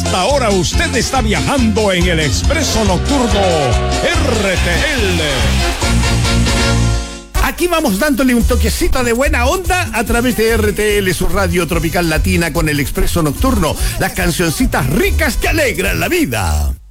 esta hora usted está viajando en el Expreso Nocturno RTL. Aquí vamos dándole un toquecito de buena onda a través de RTL, su radio tropical latina, con el Expreso Nocturno. Las cancioncitas ricas que alegran la vida.